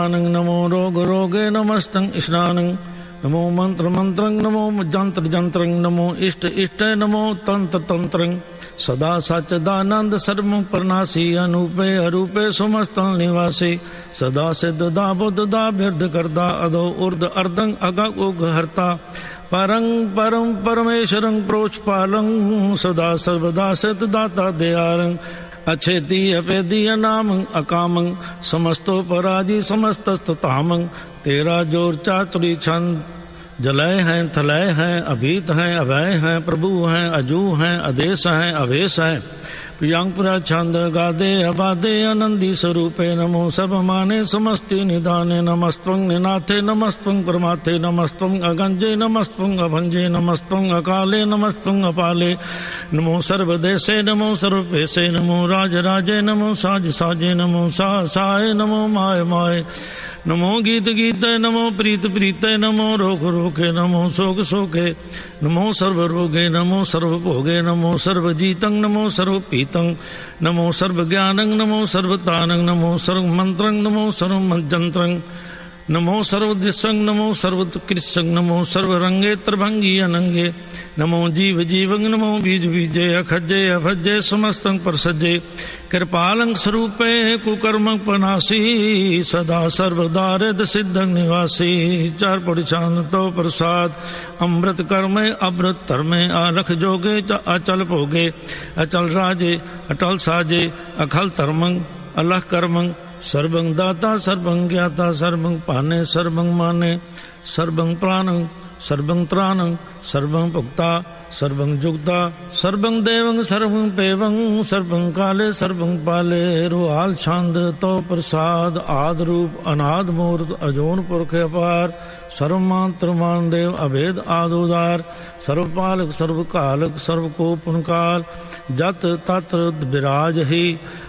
नमो रोग रोगे नमस्तं स्नानं नमो मंत्र मंत्रं नमो जंत्र जंत्रं नमो इष्ट इष्ट नमो तंत्र तंत्रं सदा सच्चिदानंद सर्वं परनासी अनूपे अरूपे समस्तं निवासी सदा सिद्धदा बुद्धदा बिरध करदा अधो उर्ध अर्धं अगग उग हरता परं परम परमेश्वरं प्रोचपालं सदा सर्वदा सिद्धदाता दयालं अच्छेदी अपेदी अनामं अकामं समस्तो पराजी समस्तस्ततामं तेरा जोर चातुरी छंद जलय हैं थलय हैं अभीत हैं अभय हैं प्रभु हैं अजू हैं अदेश हैं अवेश हैं प्रियंग पुरा छंद गादे अबादे आनंदी स्वरूपे नमो सब माने समस्ति निदाने नमस्त्वं निनाथे नमस्त्वं परमाथे नमस्त्वं अगंजे नमस्त्वं अभंजे नमस्त्वं अकाले नमस्त्वं अपाले नमो सर्वदेशे नमो सर्वपेशे नमो राज राजे नमो साज साजे नमो साय नमो माय माय नमो गीत गीते नमो प्रीत प्रीते नमो रोग रोगे नमो शोक शोके नमो सर्व रोगे नमो सर्व भोगे नमो सर्व जीतं नमो सर्व पीतं नमो सर्व ज्ञानं नमो सर्वतानं नमो सर्व मंत्रं नमो सर्व मंत्रं नमो सर्वदृशं नमो सर्वकृशं नमो सर्वरंगे त्रिभंगी अनंगे नमो जीव जीवं नमो बीज बीजे अखजे अभजे समस्तं परसजे कृपालं स्वरूपे कुकर्म पनासी सदा सर्वदा रिद सिद्धं निवासी चार पड़िछांद तो प्रसाद अमृत कर्मे अमृत धर्मे आलख जोगे अचल भोगे अचल राजे अटल साजे अखल धर्मं अलख कर्मं सर्वं दाता सर्वं ज्ञाता सर्वं पाने सर्वं माने सर्वं प्राणं सर्वं त्राणं सर्वं भुक्ता सर्वं जुक्ता सर्वं देवं सर्वं पेवं सर्वं काले सर्वं पाले रुहाल छंद तो प्रसाद आद रूप अनाद मूर्त अजोन पुरख अपार सर्वमात्र मान देव अभेद आदोदार सर्वपालक सर्वकालक सर्वकोपनकाल जत तत्र विराज ही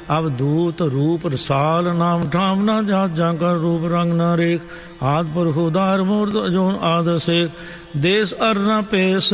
अवधूत रूप रसाल नाम ठाम न जात जाकर रूप रंग न रेख आद पुरख उदार मूर्त अजोन आद से देश अर न पेश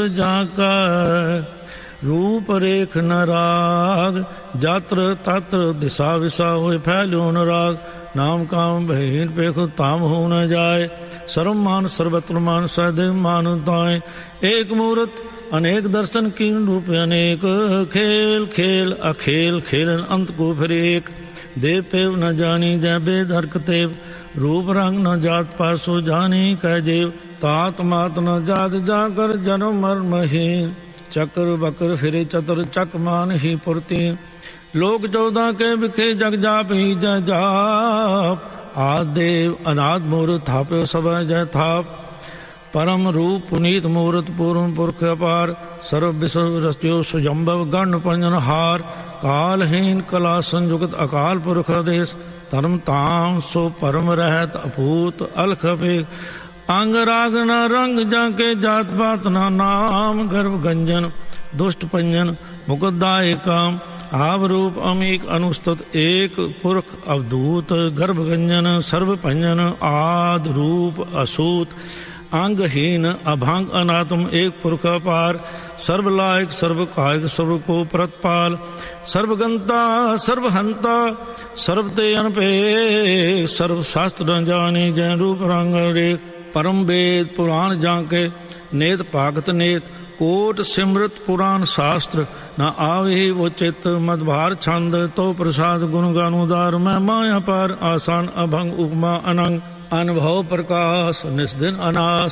जाकर रूप रेख न राग जात्र तत्र दिशा विशा हो फैल्यो न राग नाम काम बहीन पेख ताम हो न जाए सर्वमान सर्वत्र मान सदैव मानुताएं एक मूर्त अनेक दर्शन कीन रूप अनेक खेल खेल अखेल खेलन अंत को फिर एक देव पेव न जानी जय बेद हरकतेव रूप रंग न जात पासो जानी कह देव तात मात न जात जाकर जन्म मर्महीन चक्र बकर फिरे चतुर चक मान ही पुरती लोक 14 के बिखे जग जाप ही जय जाप आदेव अनाद मूर्त थापे सब जय थाप परम रूप पुनीत मूर्त पूर्ण पुरख अपार सर्व विश्व रस्यो सुजम्भव गण पंजन हार कालहीन कला संयुक्त अकाल पुरख आदेश धर्म ताम सो परम रहत अपूत अलख अपेख अंग राग न रंग जाके जात पात न नाम गर्भ गंजन दुष्ट पंजन मुकुदाय काम आव रूप अमीक अनुस्तुत एक पुरख अवधूत गर्भ गंजन सर्व पंजन आद रूप असूत अंगहीन अभांग अनात्म एक पुरख अपार सर्वलायक सर्व कायक सर्व को प्रतपाल सर्वगंता सर्वहंता सर्वते अनपे सर्व शास्त्र न जाने जय रूप रंग रेख परम वेद पुराण जाके नेत पाकत नेत कोट सिमृत पुराण शास्त्र न आवे वो चित्त मदभार छंद तो प्रसाद गुण गानुदार मैं माया पार आसान अभंग उपमा अनंग अनुभव प्रकाश निस्दिन अनास